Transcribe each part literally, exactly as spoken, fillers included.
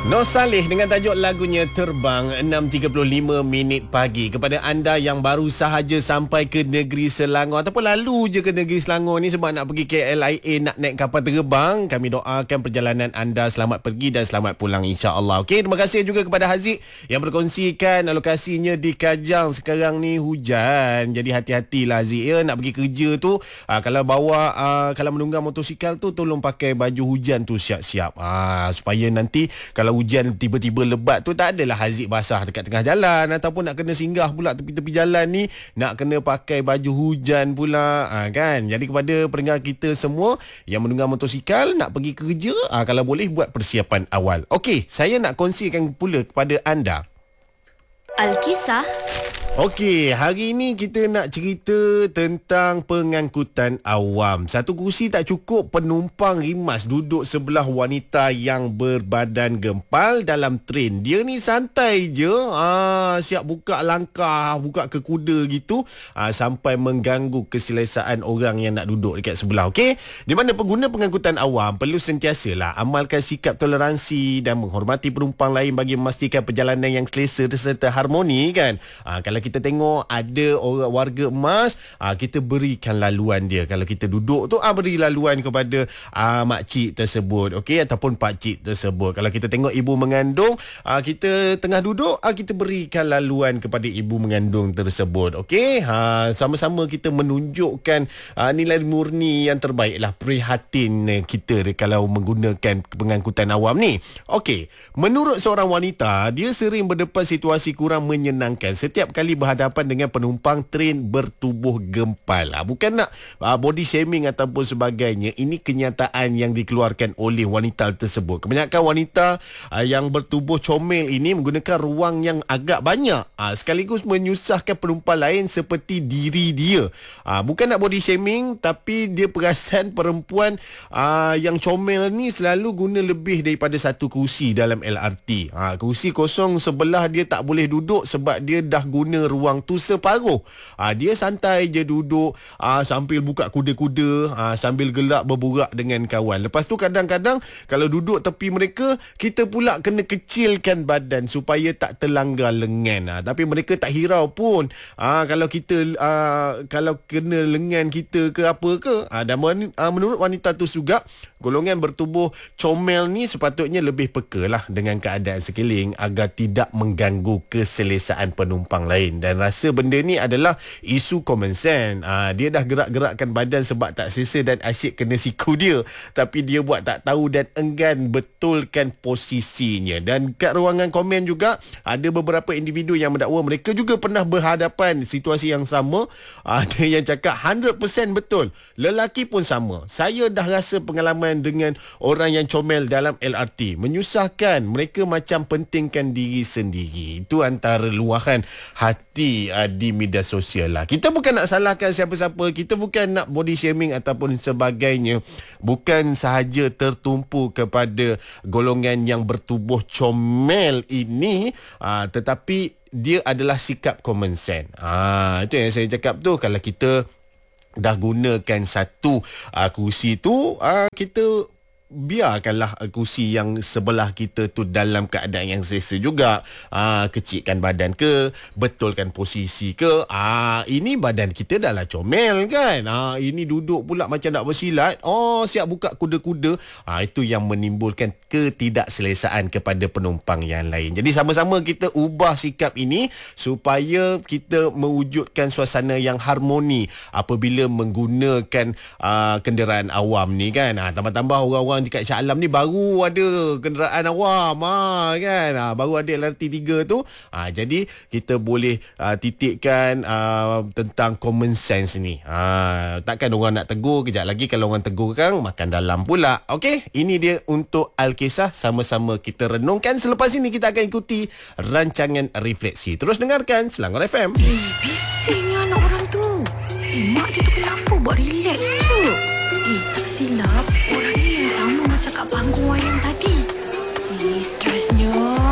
Nur Saleh dengan tajuk lagunya Terbang. Enam tiga puluh lima minit pagi. Kepada anda yang baru sahaja sampai ke negeri Selangor ataupun lalu je ke negeri Selangor ni sebab nak pergi K L I A, nak naik kapal terbang, kami doakan perjalanan anda selamat pergi dan selamat pulang, insya-Allah. Okey, terima kasih juga kepada Haziq yang berkongsikan lokasinya di Kajang. Sekarang ni hujan, jadi hati-hatilah Haziq ya, nak pergi kerja tu. Aa, kalau bawa aa, kalau menunggang motosikal tu, tolong pakai baju hujan tu siap-siap, aa, supaya nanti kalau hujan tiba-tiba lebat tu tak adalah Haziq basah dekat tengah jalan, ataupun nak kena singgah pula tepi-tepi jalan ni, nak kena pakai baju hujan pula, ha, kan. Jadi kepada pendengar kita semua yang menunggang motosikal nak pergi kerja, ha, kalau boleh buat persiapan awal. Okey, saya nak kongsikan pula kepada anda Alkisah. Okey, hari ini kita nak cerita tentang pengangkutan awam. Satu kursi tak cukup, penumpang rimas duduk sebelah wanita yang berbadan gempal dalam tren. Dia ni santai je, ah, siap buka langkah, buka ke kuda gitu, ah, sampai mengganggu keselesaan orang yang nak duduk dekat sebelah. Okey, di mana pengguna pengangkutan awam perlu sentiasalah amalkan sikap toleransi dan menghormati penumpang lain bagi memastikan perjalanan yang selesa serta harmoni, kan. Ah, kalau kita tengok ada orang warga emas, aa, kita berikan laluan dia. Kalau kita duduk tu, aa, beri laluan kepada aa, makcik tersebut, okey, ataupun pakcik tersebut. Kalau kita tengok ibu mengandung, aa, kita tengah duduk, aa, kita berikan laluan kepada ibu mengandung tersebut, okey. Ha, sama-sama kita menunjukkan aa, nilai murni yang terbaik lah, prihatin kita kalau menggunakan pengangkutan awam ni. Okey, menurut seorang wanita, dia sering berdepan situasi kurang menyenangkan setiap kali berhadapan dengan penumpang tren bertubuh gempal. Bukan nak body shaming ataupun sebagainya. Ini kenyataan yang dikeluarkan oleh wanita tersebut. Kebanyakan wanita yang bertubuh comel ini menggunakan ruang yang agak banyak, sekaligus menyusahkan penumpang lain seperti diri dia. Bukan nak body shaming, tapi dia perasan perempuan yang comel ni selalu guna lebih daripada satu kursi dalam L R T. Kursi kosong sebelah dia tak boleh duduk sebab dia dah guna ruang tu separuh. Ha, dia santai je duduk, ha, sambil buka kuda-kuda, ha, sambil gelak berburak dengan kawan. Lepas tu kadang-kadang kalau duduk tepi mereka, kita pula kena kecilkan badan supaya tak terlanggar lengan. Ha, tapi mereka tak hirau pun. Ha, kalau kita ha, kalau kena lengan kita ke apa ke. Ha, dan ha, menurut wanita tu juga, golongan bertubuh comel ni sepatutnya lebih peka lah dengan keadaan sekeliling agar tidak mengganggu keselesaan penumpang lain. Dan rasa benda ni adalah isu common sense. Aa, dia dah gerak-gerakkan badan sebab tak selesa dan asyik kena siku dia, tapi dia buat tak tahu dan enggan betulkan posisinya. Dan kat ruangan komen juga ada beberapa individu yang mendakwa mereka juga pernah berhadapan situasi yang sama. Ada yang cakap one hundred percent betul, lelaki pun sama. Saya dah rasa pengalaman dengan orang yang comel dalam L R T, menyusahkan. Mereka macam pentingkan diri sendiri. Itu antara luahan hati uh, di media sosial lah. Kita bukan nak salahkan siapa-siapa, kita bukan nak body shaming ataupun sebagainya. Bukan sahaja tertumpu kepada golongan yang bertubuh comel ini, uh, tetapi dia adalah sikap common sense. Ah, itu yang saya cakap tu. Kalau kita dah gunakan satu uh, kursi tu, uh, kita biarkanlah kursi yang sebelah kita tu dalam keadaan yang selesa juga. Aa, kecilkan badan ke, betulkan posisi ke. Aa, ini badan kita dah lah comel, kan. Aa, ini duduk pula macam nak bersilat. Oh, siap buka kuda-kuda. Aa, itu yang menimbulkan ketidakselesaan kepada penumpang yang lain. Jadi sama-sama kita ubah sikap ini supaya kita mewujudkan suasana yang harmoni apabila menggunakan aa, kenderaan awam ni, kan. Aa, tambah-tambah orang-orang dekat Shah Alam ni baru ada kenderaan awam, ha, kan. Ha, baru ada L R T tiga tu. Ha, jadi kita boleh uh, titikkan uh, tentang common sense ni. Ha, takkan orang nak tegur, kejap lagi kalau orang tegur kan makan dalam pula. Okey, ini dia untuk Alkisah. Sama-sama kita renungkan. Selepas ini kita akan ikuti rancangan Refleksi. Terus dengarkan Selangor F M. Eh, bisingnya anak orang tu. Eh, mak dia tu kenapa buat relax tu? Eh, tak silap, orang ni yang sama macam kat panggung wayang tadi. Eh, stresnya.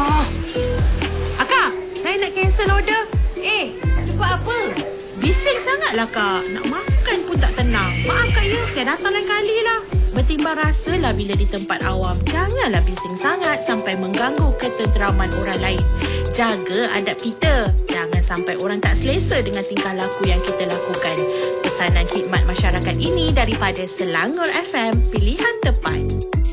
Akak, saya nak cancel order. Eh, sebab apa? Bising sangatlah kak. Nak makan pun tak tenang. Maaf kak ya, saya datang lain kali lah. Bertimbang rasalah bila di tempat awam. Janganlah bising sangat sampai mengganggu ketenteraman orang lain. Jaga adab kita. Jangan sampai orang tak selesa dengan tingkah laku yang kita lakukan. Pesanan khidmat masyarakat ini daripada Selangor F M, pilihan tepat.